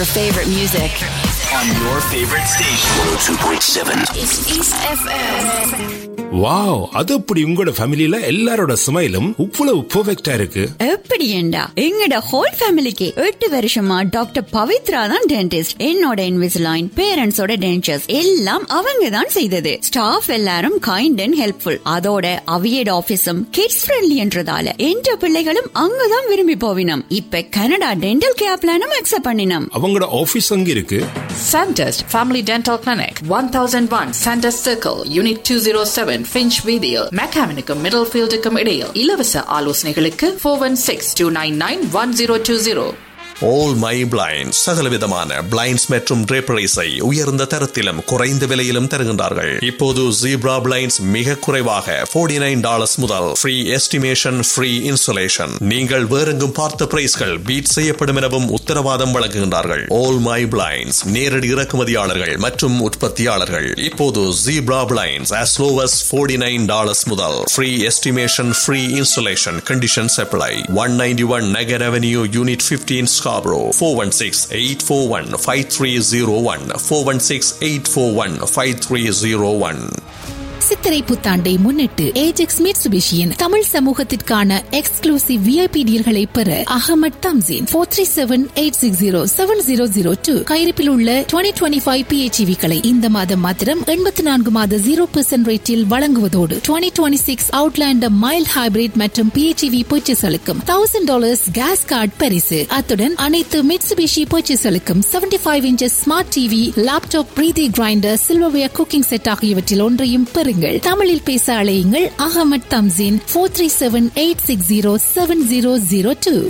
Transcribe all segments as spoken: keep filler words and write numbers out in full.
Favorite music on your favorite station. one oh two point seven is East F M. Wow, அது அப்படி உங்களோட ஃபேமிலில எல்லாரோட ஸ்மைலும் இவ்வளவு பெர்ஃபெக்ட்டா இருக்கு. எப்படி ஏண்டா எங்கட ஹோல் ஃபேமிலிக்கு எட்டு வருஷமா டாக்டர் பவித்ரா தான் டென்டிஸ்ட். என்னோட இன்விசிலைன், பேரண்ட்ஸோட டென்டர்ஸ் எல்லாம் அவங்க தான் செய்தது. ஸ்டாஃப் எல்லாரும் கைண்ட் அண்ட் ஹெல்ப்ஃபுல். அதோட அவியட் ஆபீஸும் கிட்ஸ் ஃப்ரெண்ட்லி என்றதால என்ற பிள்ளைகளும் அங்கதான் விரும்பி போவினம். இப்ப கனடா டென்டல் கேர் பிளானும் அக்செப்ட் பண்ணினோம். அவங்களோட ஆபீஸ் அங்க இருக்கு. Sandest Family Dental Clinic, one thousand one Sandest Circle, Unit two oh seven, Finch Video, Mechanical Middlefield இடையில். இலவச ஆலோசனைகளுக்கு four one six two nine nine one zero two zero. All My Blinds சகலவிதமான blinds மற்றும் draperies-ஐ உயர்ந்த தரத்திலும் குறைந்த விலையிலும் தருகின்றார்கள். இப்போது Zebra Blinds மிக குறைவாக forty-nine dollars முதல் ஃப்ரீ எஸ்டிமேஷன், ஃப்ரீ இன்சுலேஷன். நீங்கள் வேறெங்கும் பார்த்த பிரைஸ்கள் பீட் செய்யப்படும் எனவும் உத்தரவாதம் வழங்குகின்றார்கள். All My Blinds நேரடி இறக்குமதியாளர்கள் மற்றும் உற்பத்தியாளர்கள். இப்போது Zebra Blinds as low as forty-nine dollars முதல் free estimation, free insulation. Conditions apply. one ninety-one Nagar Avenue, Unit fifteen, Scarborough. four one six eight four one five three zero one four one six eight four one five three zero one. சித்திரை புத்தாண்டை முன்னிட்டு Ajax மிட்சுபிஷியின் Tamil சமூகத்திற்கான exclusive VIP டீல்களை பெற Ahmad Thamseen four three seven eight six zero seven zero zero two கையிருப்பில் உள்ள twenty twenty-five P H E V-களை இந்த மாதம் மாத்திரம் eighty-four மாத zero percent ரேட்டில் வழங்குவதோடு twenty twenty-six Outlander mild hybrid மற்றும் P H E V பர்ச்சேஸ்களுக்கும் one thousand dollars case card பரிசு. அத்துடன் அனைத்து Mitsubishi பர்ச்சேஸ்களுக்கும் seventy-five inches smart TV, laptop, பிரீதி கிரைண்டர், சில்வர்வேர் குக்கிங் செட் ஆகியவற்றில் ஒன்றையும் பெறுங்கள். தமிழில் பேச அழையுங்கள் Ahmad Thamseen four three seven eight six zero seven zero zero two.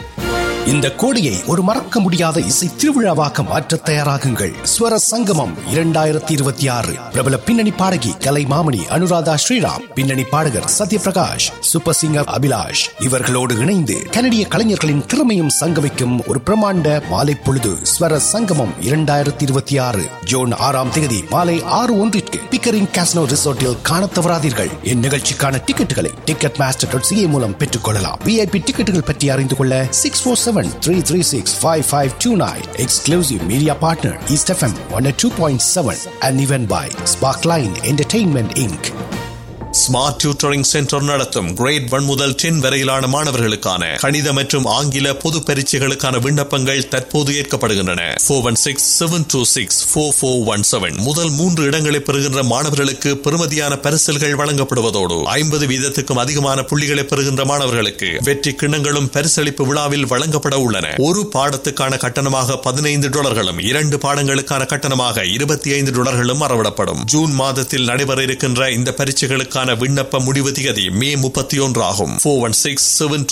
இந்த கோடியை ஒரு மறக்க முடியாத இசை திருவிழாவாக மாற்ற தயாராகுங்கள். ஸ்வர சங்கமம் இரண்டாயிரத்தி இருபத்தி ஆறு. பிரபல பின்னணி பாடகி கலைமாமணி அனுராதா ஸ்ரீராம், பின்னணி பாடகர் சத்யபிரகாஷ், சூப்பர் சிங்கர் அபிலாஷ் இவர்களோடு இணைந்து கனடிய கலைஞர்களின் திறமையும் சங்கமிக்கும் ஒரு பிரமாண்ட மாலை பொழுது ஸ்வர சங்கமம் இரண்டாயிரத்தி இருபத்தி ஆறு ஜூன் ஆறாம் தேதி மாலை ஆறு ஒன்றிற்கு பிக்கரிங் காசினோ ரிசோர்ட்டில் காண தவறாதீர்கள். இந்நிகழ்ச்சிக்கான டிக்கெட்டுகளை டிக்கெட் மாஸ்டர் டாட் சிஏ மூலம் பெற்றுக் கொள்ளலாம். விஐபி டிக்கெட்டுகள் பற்றி அறிந்து கொள்ள six four seven three three six five five two nine. Exclusive media partner East F M one oh two point seven and event by Sparkline Entertainment Incorporated. Smart tutoring centre நடத்தும் grade one முதல் ten வரையிலான மாணவர்களுக்கான கணித மற்றும் ஆங்கில பொது பரீட்சைகளுக்கான விண்ணப்பங்கள் தற்போது ஏற்கப்படுகின்றன. Four one six seven two six four four one seven முதல் மூன்று இடங்களை பெறுகின்ற மாணவர்களுக்கு பெறுமதியான பரிசில்கள் வழங்கப்படுவதோடு ஐம்பது வீதத்துக்கும் அதிகமான புள்ளிகளை பெறுகின்ற மாணவர்களுக்கு வெற்றி கிண்ணங்களும் பரிசளிப்பு விழாவில் வழங்கப்பட உள்ளன. ஒரு பாடத்துக்கான கட்டணமாக பதினைந்து டாலர்களும் இரண்டு பாடங்களுக்கான கட்டணமாக இருபத்தி ஐந்து டாலர்களும் அறவிடப்படும். ஜூன் மாதத்தில் நடைபெற இருக்கின்ற இந்த பரீட்சைகளுக்கு விண்ணப்ப முடிவு திகதி மே முப்பத்தி ஒன்று ஆகும். four one six seven